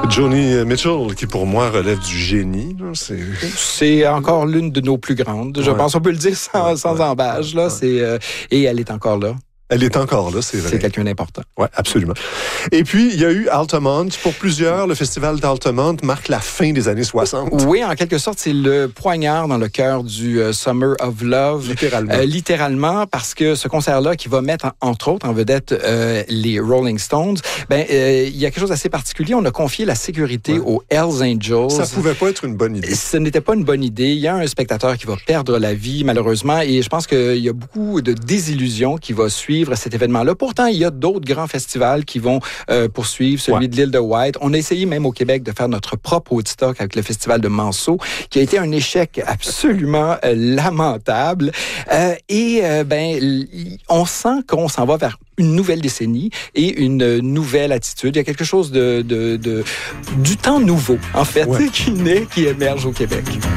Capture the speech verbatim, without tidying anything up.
Joni Mitchell, qui pour moi relève du génie. Là, c'est... c'est encore l'une de nos plus grandes. Je ouais. pense qu'on peut le dire sans, sans ouais. embâche. Là, ouais. c'est, euh, et elle est encore là. Elle est encore là, c'est vrai. C'est quelqu'un d'important. Oui, absolument. Et puis, il y a eu Altamont. Pour plusieurs, le festival d'Altamont marque la fin des années soixante. Oui, en quelque sorte, c'est le poignard dans le cœur du uh, Summer of Love. Littéralement. Euh, littéralement, parce que ce concert-là, qui va mettre, en, entre autres, en vedette euh, les Rolling Stones, ben, euh, il y a quelque chose d'assez particulier. On a confié la sécurité ouais. aux Hells Angels. Ça pouvait pas être une bonne idée. Ce n'était pas une bonne idée. Il y a un spectateur qui va perdre la vie, malheureusement, et je pense qu'il y a beaucoup de désillusions qui va suivre cet événement-là. Pourtant, il y a d'autres grands festivals qui vont euh, poursuivre, celui ouais. de l'île de White. On a essayé même au Québec de faire notre propre Woodstock avec le festival de Manceau, qui a été un échec absolument euh, lamentable. Euh, et euh, ben, on sent qu'on s'en va vers une nouvelle décennie et une nouvelle attitude. Il y a quelque chose de, de, de du temps nouveau, en fait, ouais. qui naît, qui émerge au Québec.